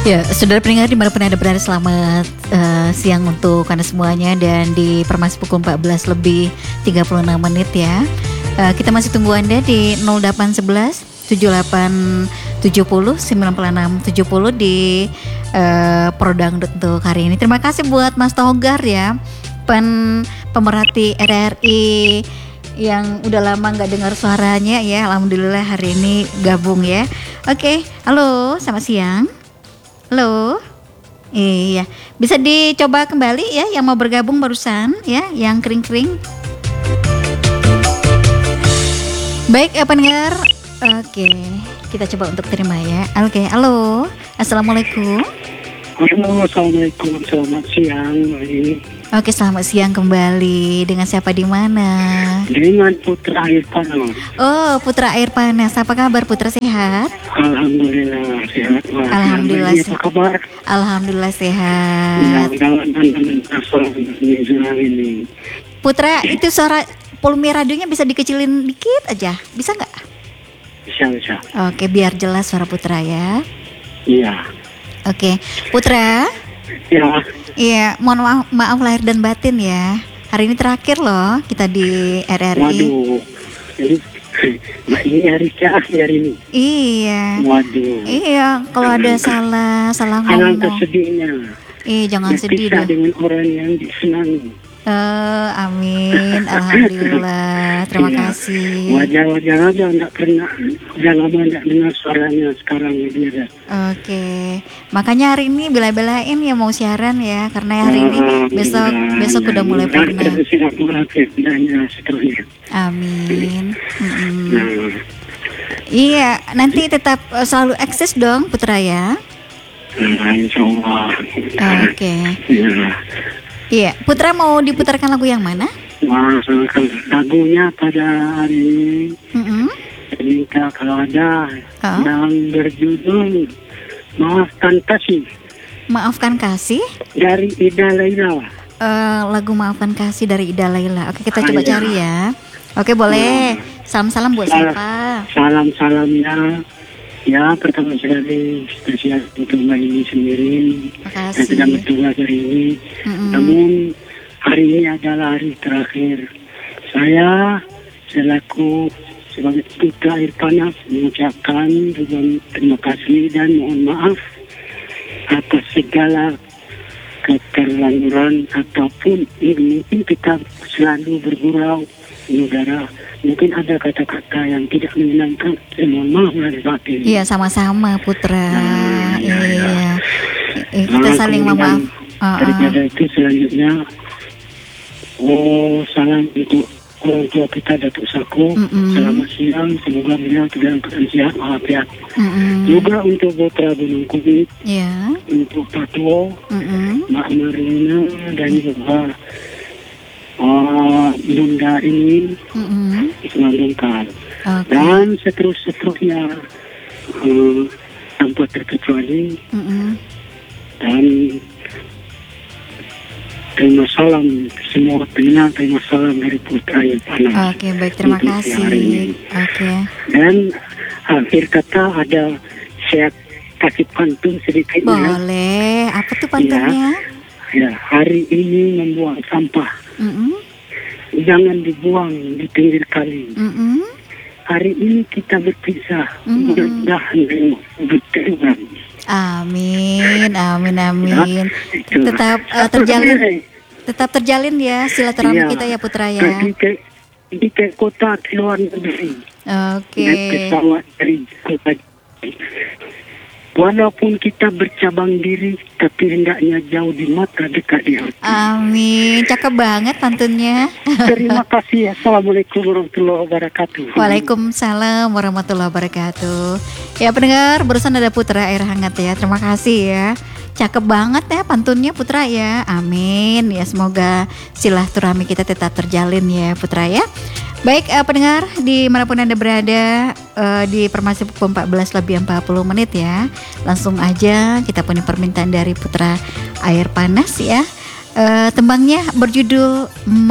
Ya, saudara pendengar dimanapun Anda berada, selamat siang untuk Anda semuanya. Dan di Permasi pukul 14 lebih 36 menit ya. Kita masih tunggu Anda di 0811 78 70 96 70 di Prodangdut untuk hari ini. Terima kasih buat Mas Togar ya, pemerhati RRI yang udah lama nggak dengar suaranya ya. Alhamdulillah hari ini gabung ya. Oke, halo, selamat siang. Halo. Iya, bisa dicoba kembali ya yang mau bergabung barusan ya, yang kering-kering. Baik, pendengar. Oke, kita coba untuk terima ya. Oke, halo. Assalamualaikum. Halo, assalamualaikum. Selamat siang. Oke, selamat siang kembali. Dengan siapa di mana? Dengan Putra Air Panas. Oh, Putra Air Panas. Apa kabar Putra, sehat? Alhamdulillah sehat. Alhamdulillah Apa kabar? Alhamdulillah Ya, sehat. dalam ini. Putra, itu suara volume radionya bisa dikecilin dikit aja. Bisa nggak? Bisa. Oke, biar jelas suara Putra ya. Iya. Oke, Putra. Ya. Iya, mohon maaf lahir dan batin ya. Hari ini terakhir loh kita di RRI. Waduh. Ini hari terakhir ini. Iya. Waduh. Iya, kalau ada salah Alangkah ngomong. sedihnya. Jangan sedih Berpisah dong. dengan orang yang disenangi. Amin, alhamdulillah. Terima Iya. kasih. Wajar-wajar aja, udah lama nggak dengar suaranya sekarang ini ada. Oke, makanya hari ini bela-belain ya mau siaran ya, karena hari ini besok udah mulai purna. Amin. Nah, Iya, nanti tetap selalu eksis dong Putra ya. insya Allah. Oke. Ya. Iya, Putra mau diputarkan lagu yang mana? Lagunya pada hari ini, Mm-mm. minta kalau ada Oh. yang berjudul Maafkan Kasih Maafkan Kasih. dari Ida Laila. Lagu Maafkan Kasih dari Ida Laila. Oke, kita coba Iya. cari ya. Oke, boleh. Salam-salam buat siapa? Salam-salamnya. Ya, pertama sekali spesial untuk Mbak ini sendiri yang Makasih. sedang bertugas hari ini. Mm-mm. Namun hari ini adalah hari terakhir. Saya selaku sebagai Putra Air Panas mengucapkan ribuan terima kasih dan mohon maaf atas segala keterlanjuran ataupun mungkin kita selalu bergurau negara. Mungkin ada kata-kata yang tidak menyenangkan. Mohon maaf lahir batin. Iya, sama-sama Putra. Iya. Iya. Kita saling kemudian memaaf. daripada itu selanjutnya, salam untuk orang tua kita Datuk Sako. Mm-mm. Selamat siang, semoga beliau dalam keadaan sehat walafiat. Mm-mm. Juga untuk Putra Gunung Kumit, Iya. untuk Patuo, Mm-mm. Mak Marina, dan juga Bunda ini Mm-mm. Ismailkan. Oke. Dan seterusnya tanpa terkecuali. Mm-mm. Dan terima salam semua pendengar, terima salam dari Putra Air Panas. Oke, baik, terima untuk siang hari ini. kasih. Oke. Dan akhir kata ada saya kasih pantun sedikit. Boleh. Apa tuh pantunnya? Ya, hari ini membuang sampah Mm-mm. jangan dibuang di pinggir kali. Mm-mm. Hari ini kita berpisah, Mm-mm. mudah-mudahan berterima. Amin. Ya, itu. Tetap terjalin ya silaturahmi Iya. kita ya Putra ya. Di ke kota luar negeri. Oke. Naik pesawat dari kota. Walaupun kita bercabang diri, tapi hendaknya jauh di mata, dekat di hati. Amin. Cakep banget pantunnya. Terima kasih. Assalamualaikum warahmatullahi wabarakatuh. Waalaikumsalam warahmatullahi wabarakatuh. Ya pendengar, barusan ada Putra Air Hangat ya. Terima kasih ya. Cakep banget ya pantunnya Putra ya. Amin. Ya semoga silaturahmi kita tetap terjalin ya Putra ya. Baik, pendengar dimanapun Anda berada, di Permasi pukul 14 lebih 40 menit ya. Langsung aja kita punya permintaan dari Putra Air Panas ya. Tembangnya berjudul